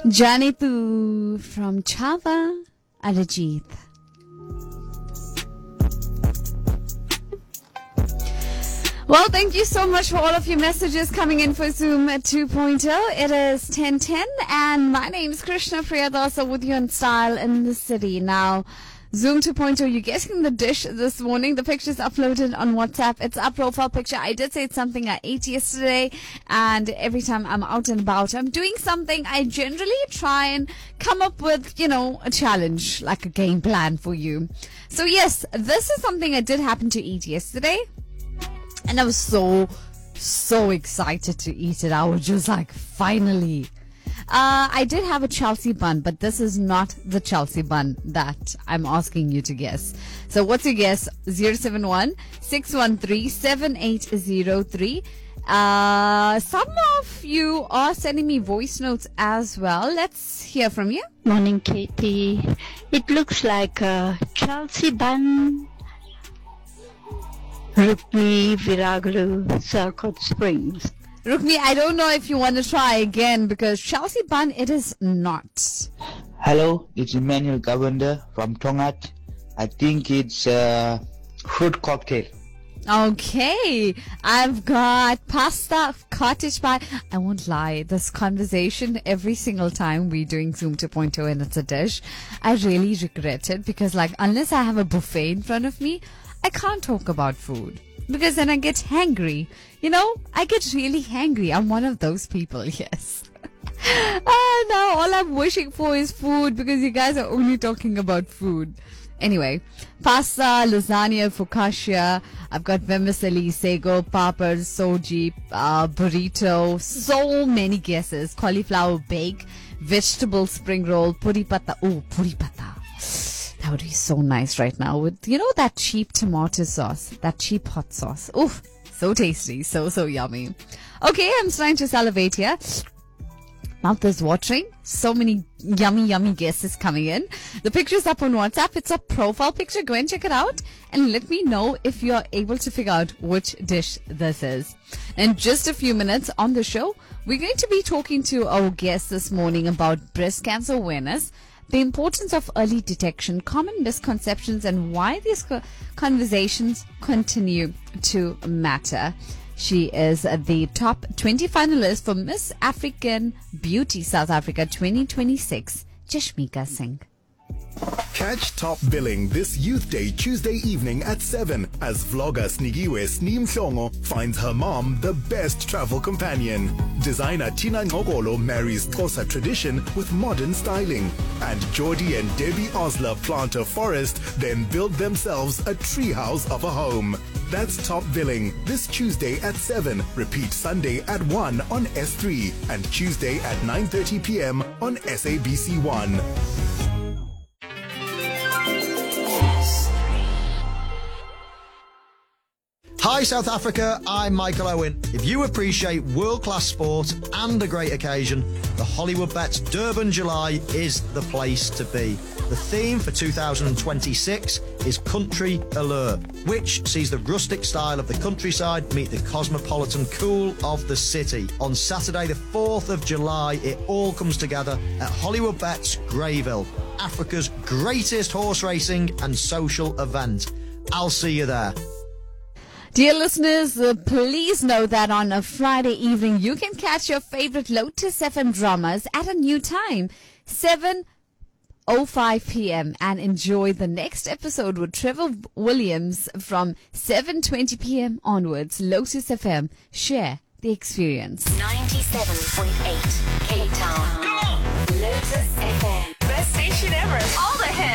Jani Tu from Chava, Arijit. Well, thank you so much for all of your messages coming in for Zoom 2.0. It is 10:10 and my name is Krishna Priyadasa with you in style in the city. Now, Zoom 2.0, you're guessing the dish this morning. The picture's uploaded on WhatsApp. It's our profile picture. I did say it's something I ate yesterday, and every time I'm out and about, I'm doing something. I generally try and come up with, a challenge, like a game plan for you. So yes, this is something I did happen to eat yesterday, and I was so excited to eat it. I was just like, finally. I did have a Chelsea bun, but this is not the Chelsea bun that I'm asking you to guess. So what's your guess? 071-613-7803. Some of you are sending me voice notes as well. Let's hear from you. Morning, Katie. It looks like a Chelsea bun. Rukmi, Viragalu, Salcott Springs. Rukmi, I don't know if you want to try again because Chelsea bun, it is not. Hello, it's Emmanuel Gavanda from Tongat. I think it's a fruit cocktail. Okay, I've got pasta, cottage pie. I won't lie, this conversation every single time we're doing Zoom 2.0 and it's a dish, I really regret it because unless I have a buffet in front of me, I can't talk about food. Because then I get hangry. I get really hangry. I'm one of those people, yes. Now all I'm wishing for is food because you guys are only talking about food. Anyway, pasta, lasagna, focaccia. I've got vermicelli, sago, papad, soji, burrito. So many guesses. Cauliflower bake, vegetable spring roll, puri pata. Oh, puri pata. That would be so nice right now with, that cheap tomato sauce, that cheap hot sauce. Oof, so tasty, so yummy. Okay, I'm starting to salivate here. Mouth is watering. So many yummy guesses coming in. The picture's up on WhatsApp. It's a profile picture. Go and check it out and let me know if you're able to figure out which dish this is. In just a few minutes on the show, we're going to be talking to our guest this morning about breast cancer awareness, the importance of early detection, common misconceptions, and why these conversations continue to matter. She is the top 20 finalist for Miss African Beauty South Africa 2026, Jashmika Singh. Catch Top Billing this Youth Day Tuesday evening at 7 as vlogger Snigiwe Sneem Shongo finds her mom the best travel companion. Designer Tina Ngogolo marries Xhosa tradition with modern styling. And Geordie and Debbie Osler plant a forest, then build themselves a treehouse of a home. That's Top Billing this Tuesday at 7. Repeat Sunday at 1 on S3 and Tuesday at 9:30 p.m. on SABC1. Hi South Africa, I'm Michael Owen. If you appreciate world-class sport and a great occasion, the Hollywood Bets Durban July is the place to be. The theme for 2026 is Country Allure, which sees the rustic style of the countryside meet the cosmopolitan cool of the city. On Saturday the 4th of July, it all comes together at Hollywood Bets Greyville, Africa's greatest horse racing and social event. I'll see you there. Dear listeners, please know that on a Friday evening, you can catch your favorite Lotus FM dramas at a new time, 7:05 p.m. and enjoy the next episode with Trevor Williams from 7:20 p.m. onwards. Lotus FM, share the experience. 97.8 Cape Town. Come on! Lotus FM.